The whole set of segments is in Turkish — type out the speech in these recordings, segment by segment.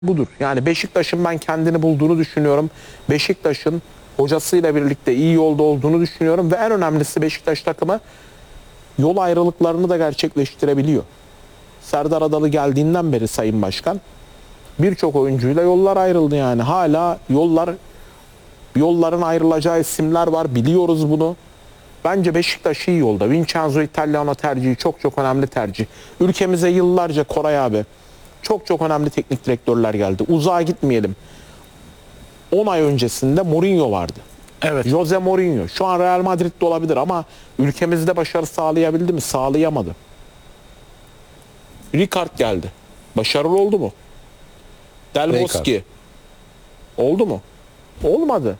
budur. Yani Beşiktaş'ın ben kendini bulduğunu düşünüyorum. Beşiktaş'ın hocasıyla birlikte iyi yolda olduğunu düşünüyorum ve en önemlisi Beşiktaş takımı yol ayrılıklarını da gerçekleştirebiliyor. Serdar Adalı geldiğinden beri Sayın Başkan birçok oyuncuyla yollar ayrıldı yani. Hala yolların ayrılacağı isimler var. Biliyoruz bunu. Bence Beşiktaş iyi yolda. Vincenzo Italiano tercihi çok önemli tercih. Ülkemize yıllarca Koray abi çok önemli teknik direktörler geldi. Uzağa gitmeyelim. 10 ay öncesinde Mourinho vardı. Evet. Jose Mourinho. Şu an Real Madrid'de olabilir ama ülkemizde başarı sağlayabildi mi? Sağlayamadı. Rijkaard geldi. Başarılı oldu mu? Del Bosque. Oldu mu? Olmadı.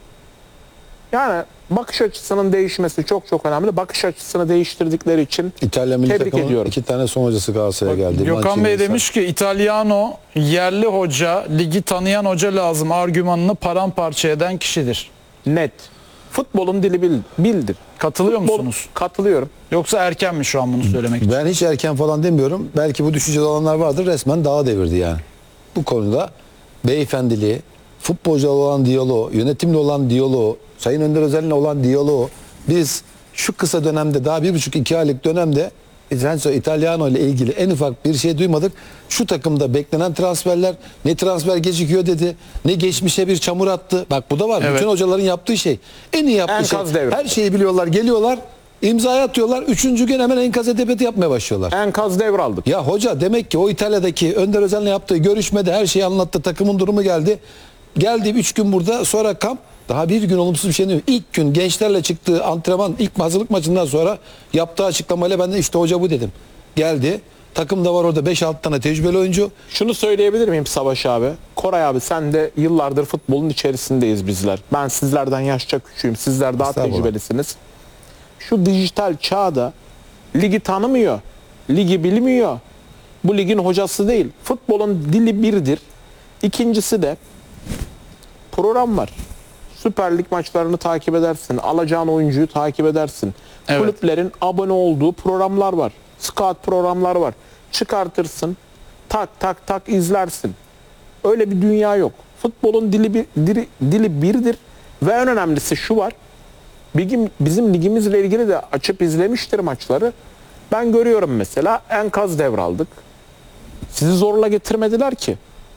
Yani bakış açısının değişmesi çok önemli. Bakış açısını değiştirdikleri için İtalya milli tebrik takımının ediyorum. 2 tane son hocası Galatasaray'a geldi. Gökhan Bey demiş ki Italiano yerli hoca, ligi tanıyan hoca lazım argümanını paramparça eden kişidir. Net. Futbolun dili bildir. Katılıyor musunuz? Katılıyorum. Yoksa erken mi şu an bunu söylemek için? Ben hiç erken falan demiyorum. Belki bu düşüncede olanlar vardır. Resmen dağa devirdi yani. Bu konuda beyefendiliği, futbolcularla olan diyaloğu, yönetimle olan diyaloğu, Sayın Önder Özel'le olan diyaloğu biz şu kısa dönemde daha 1,5-2 aylık dönemde Italiano ile ilgili en ufak bir şey duymadık. Şu takımda beklenen transferler ne transfer gecikiyor dedi, ne geçmişe bir çamur attı. Bak bu da var. Evet. Bütün hocaların yaptığı şey. En iyi yaptığı şey. Enkaz devri. Her şeyi biliyorlar, geliyorlar, imzaya atıyorlar. 3. gün hemen enkaz edebiyatı yapmaya başlıyorlar. Enkaz devraldık. Ya hoca demek ki o İtalya'daki Önder Özel'le yaptığı görüşmede her şeyi anlattı. Takımın durumu geldi. Geldi 3 gün burada, sonra kamp. Daha bir gün olumsuz bir şey değil. İlk gün gençlerle çıktığı antrenman, ilk hazırlık maçından sonra yaptığı açıklamayla ben de işte hoca bu dedim. Geldi. Takımda var orada 5-6 tane tecrübeli oyuncu. Şunu söyleyebilir miyim Savaş abi? Koray abi sen de yıllardır futbolun içerisindeyiz bizler. Ben sizlerden yaşça küçüğüm. Sizler daha tecrübelisiniz. Şu dijital çağda ligi tanımıyor. Ligi bilmiyor. Bu ligin hocası değil. Futbolun dili birdir. İkincisi de program var. Süper Lig maçlarını takip edersin. Alacağın oyuncuyu takip edersin. Evet. Kulüplerin abone olduğu programlar var. Scout programlar var. Çıkartırsın. Tak izlersin. Öyle bir dünya yok. Futbolun dili birdir. Ve en önemlisi şu var. Bizim ligimizle ilgili de açıp izlemiştir maçları. Ben görüyorum mesela enkaz devraldık. Sizi zorla getirmediler ki.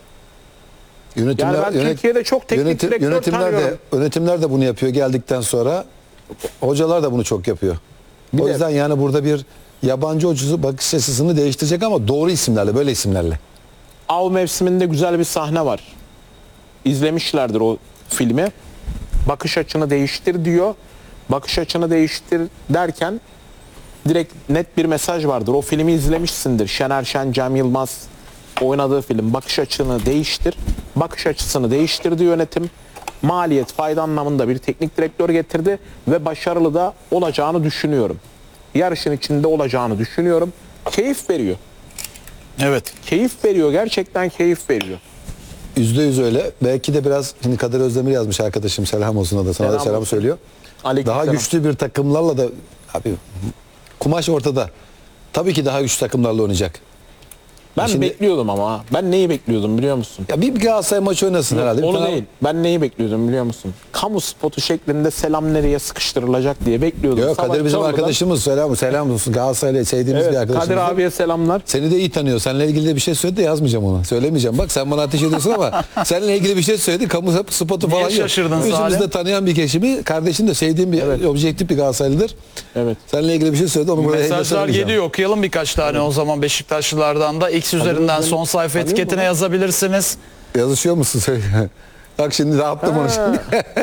Yani ben Türkiye'de çok teknik direktör tanıyorum. Yönetimler de bunu yapıyor geldikten sonra. Hocalar da bunu çok yapıyor. O yüzden yani burada bir yabancı hocası bakış açısını değiştirecek ama doğru isimlerle, böyle isimlerle. Av mevsiminde güzel bir sahne var. İzlemişlerdir o filmi. Bakış açını değiştir diyor. Bakış açını değiştir derken direkt net bir mesaj vardır. O filmi izlemişsindir. Şener Şen, Cem Yılmaz oynadığı film. Bakış açını değiştir. Bakış açısını değiştirdi yönetim. Maliyet, fayda anlamında bir teknik direktör getirdi ve başarılı da olacağını düşünüyorum. Yarışın içinde olacağını düşünüyorum. Keyif veriyor. Evet. Keyif veriyor. Gerçekten keyif veriyor. %100 öyle. Belki de biraz, şimdi Kadir Özdemir yazmış arkadaşım, selam olsun, o da sana da selam söylüyor. Daha güçlü bir takımlarla da abi kumaş ortada. Tabii ki daha güçlü takımlarla oynayacak. Ben Şimdi, bekliyordum ama. Ben neyi bekliyordum biliyor musun? ya bir Galatasaray maçı oynasın herhalde. Onu değil. Ben neyi bekliyordum biliyor musun? Kamu spotu şeklinde selam nereye sıkıştırılacak diye bekliyordum. Yok, Kadir bizim arkadaşımız, selam olsun. Galatasaray'la sevdiğimiz bir arkadaşımız. Kadir abiye selamlar. Seni de iyi tanıyor. Seninle ilgili de bir şey söyledi de yazmayacağım ona. Söylemeyeceğim. Bak sen bana ateş ediyorsun ama seninle ilgili bir şey söyledi. Kamu spotu falan yok. şaşırdın Salih? Özümüzde tanıyan bir kişi. Kardeşin de sevdiğim bir objektif bir Galatasaraylıdır. Evet. Seninle ilgili bir şey söyledi. Onu buraya Mesajlar geliyor. Okuyalım birkaç tane o zaman Beşiktaşlılardan da. X üzerinden son sayfa etiketine yazabilirsiniz. Yazışıyor musun? Söyle. Bak şimdi rahatladım onu şimdi.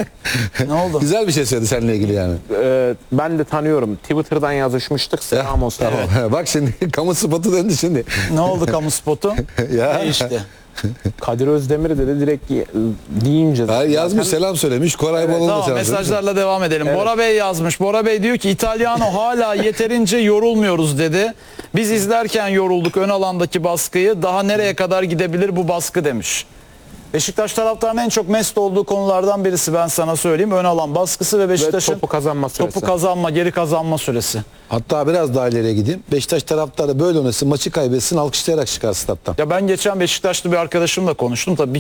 Ne oldu? Güzel bir şey söyledi seninle ilgili yani. Ben de tanıyorum. Twitter'dan yazışmıştık. Selam olsun. Tamam. Bak şimdi kamu spotu döndü şimdi. Ne oldu kamu spotu? Ya. Değişti. Kadir Özdemir dedi direkt deyince. Hayır, yazmış, selam söylemiş. Koray Baloğlu da Tamam, selam söylemiş. mesajlarla devam edelim. Evet. Bora Bey yazmış. Bora Bey diyor ki Italiano hala yeterince yorulmuyoruz dedi. Biz izlerken yorulduk ön alandaki baskıyı. Daha nereye kadar gidebilir bu baskı demiş. Beşiktaş taraftarının en çok mest olduğu konulardan birisi, ben sana söyleyeyim. Ön alan baskısı ve Beşiktaş'ın topu kazanma süresi. topu kazanma, geri kazanma süresi. Hatta biraz daha ileriye gideyim. Beşiktaş taraftarı böyle oynasın, maçı kaybetsin, alkışlayarak çıkar stat'tan. Ya ben geçen Beşiktaşlı bir arkadaşımla konuştum. Tabii